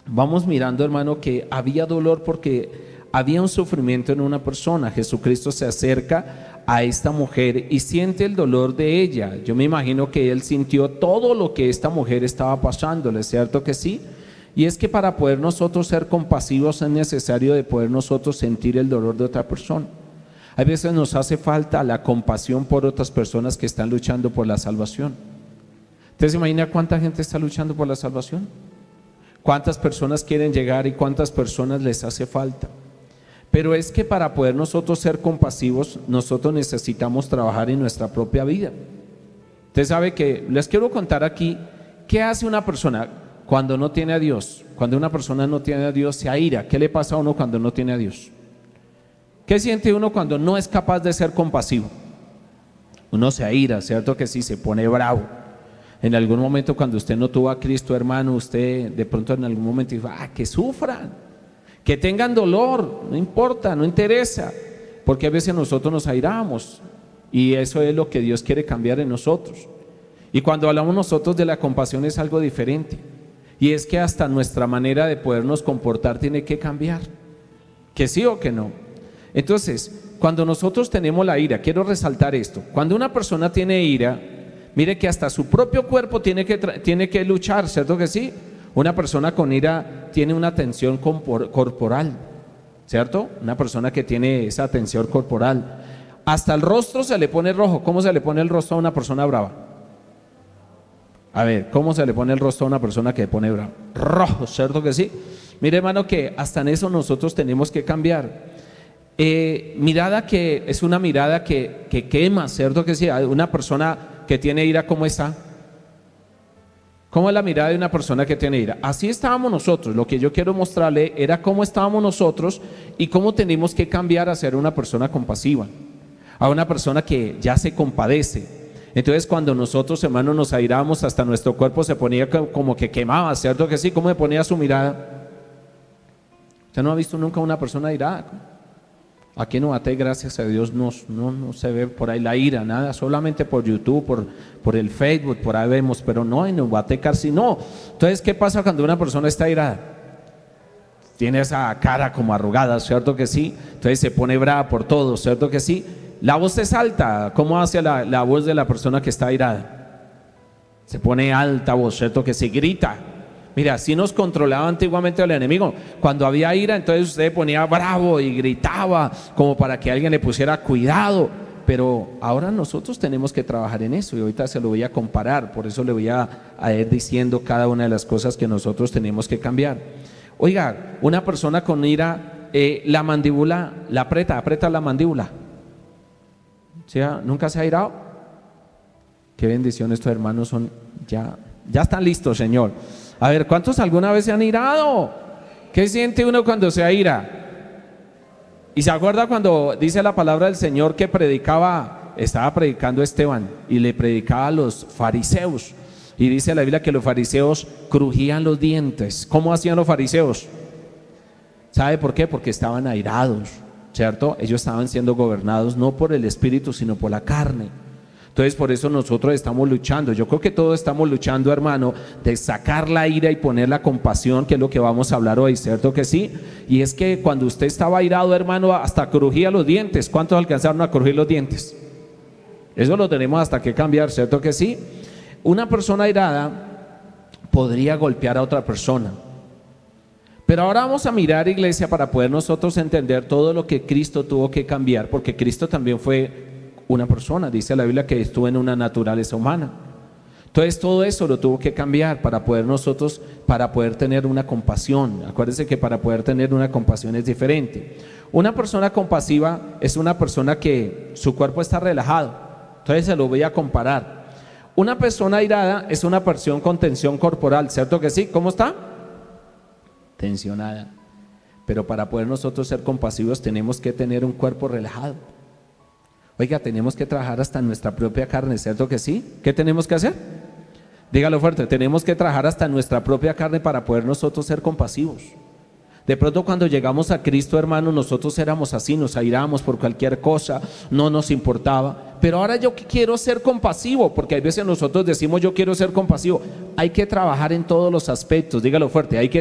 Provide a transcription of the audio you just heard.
vamos mirando, hermano, que había dolor porque había un sufrimiento en una persona. Jesucristo se acerca a esta mujer y siente el dolor de ella. Yo me imagino que él sintió todo lo que esta mujer estaba pasándole, ¿cierto que sí? Y es que para poder nosotros ser compasivos es necesario de poder nosotros sentir el dolor de otra persona. A veces nos hace falta la compasión por otras personas que están luchando por la salvación. ¿Usted se imagina cuánta gente está luchando por la salvación? ¿Cuántas personas quieren llegar y cuántas personas les hace falta? Pero es que para poder nosotros ser compasivos, nosotros necesitamos trabajar en nuestra propia vida. Usted sabe que, les quiero contar aquí, ¿qué hace una persona cuando no tiene a Dios? Cuando una persona no tiene a Dios, se aira. ¿Qué le pasa a uno cuando no tiene a Dios? ¿Qué siente uno cuando no es capaz de ser compasivo? Uno se aira, ¿cierto que sí? Se pone bravo. En algún momento cuando usted no tuvo a Cristo, hermano, usted de pronto en algún momento dijo, que sufran, que tengan dolor, no importa, no interesa, porque a veces nosotros nos airamos y eso es lo que Dios quiere cambiar en nosotros. Y cuando hablamos nosotros de la compasión es algo diferente, y es que hasta nuestra manera de podernos comportar tiene que cambiar, que sí o que no. Entonces, cuando nosotros tenemos la ira, quiero resaltar esto, cuando una persona tiene ira, mire que hasta su propio cuerpo tiene que luchar, ¿cierto que sí? Una persona con ira tiene una tensión corporal, ¿cierto? Una persona que tiene esa tensión corporal, hasta el rostro se le pone rojo. ¿Cómo se le pone el rostro a una persona brava? A ver, ¿cómo se le pone el rostro a una persona que pone brava? Rojo, ¿cierto que sí? Mire, hermano, que hasta en eso nosotros tenemos que cambiar. Mirada que es una mirada que quema, ¿cierto que sí? Una persona que tiene ira, ¿cómo está? ¿Cómo es la mirada de una persona que tiene ira? Así estábamos nosotros. Lo que yo quiero mostrarle era cómo estábamos nosotros y cómo tenemos que cambiar a ser una persona compasiva, a una persona que ya se compadece. Entonces cuando nosotros, hermanos, nos airamos, hasta nuestro cuerpo se ponía como que quemaba, ¿cierto que sí? ¿Cómo se ponía su mirada? ¿Usted no ha visto nunca una persona airada? Aquí en Ubaté, gracias a Dios, no se ve por ahí la ira, nada, solamente por YouTube, por el Facebook, por ahí vemos, pero no, en Ubaté casi no. Entonces, ¿qué pasa cuando una persona está airada? Tiene esa cara como arrugada, ¿cierto que sí? Entonces se pone brava por todo, ¿cierto que sí? La voz es alta. ¿Cómo hace la voz de la persona que está airada? Se pone alta voz, ¿cierto que sí? Grita. Mira, así nos controlaba antiguamente el enemigo. Cuando había ira, entonces usted ponía bravo y gritaba como para que alguien le pusiera cuidado. Pero ahora nosotros tenemos que trabajar en eso y ahorita se lo voy a comparar. Por eso le voy a ir diciendo cada una de las cosas que nosotros tenemos que cambiar. Oiga, una persona con ira, la mandíbula la aprieta la mandíbula. ¿Sí? ¿Nunca se ha airado? Qué bendición, estos hermanos son ya están listos, Señor. A ver, ¿cuántos alguna vez se han irado? ¿Qué siente uno cuando se aira? Y se acuerda cuando dice la palabra del Señor que estaba predicando Esteban y le predicaba a los fariseos. Y dice la Biblia que los fariseos crujían los dientes. ¿Cómo hacían los fariseos? ¿Sabe por qué? Porque estaban airados, ¿cierto? Ellos estaban siendo gobernados no por el espíritu, sino por la carne. Entonces por eso nosotros estamos luchando. Yo creo que todos estamos luchando, hermano, de sacar la ira y poner la compasión, que es lo que vamos a hablar hoy, ¿cierto que sí? Y es que cuando usted estaba airado, hermano, hasta crujía los dientes. ¿Cuántos alcanzaron a crujir los dientes? Eso lo tenemos hasta que cambiar, ¿cierto que sí? Una persona airada podría golpear a otra persona. Pero ahora vamos a mirar, iglesia, para poder nosotros entender todo lo que Cristo tuvo que cambiar, porque Cristo también fue una persona, dice la Biblia que estuvo en una naturaleza humana. Entonces todo eso lo tuvo que cambiar para poder tener una compasión. Acuérdense que para poder tener una compasión es diferente. Una persona compasiva es una persona que su cuerpo está relajado. Entonces se lo voy a comparar. Una persona airada es una persona con tensión corporal, ¿cierto que sí? ¿Cómo está? Tensionada. Pero para poder nosotros ser compasivos tenemos que tener un cuerpo relajado. Oiga, tenemos que trabajar hasta en nuestra propia carne, ¿cierto que sí? ¿Qué tenemos que hacer? Dígalo fuerte, tenemos que trabajar hasta en nuestra propia carne para poder nosotros ser compasivos. De pronto cuando llegamos a Cristo, hermano, nosotros éramos así, nos airábamos por cualquier cosa, no nos importaba. Pero ahora yo quiero ser compasivo, porque a veces nosotros decimos yo quiero ser compasivo. Hay que trabajar en todos los aspectos, dígalo fuerte, hay que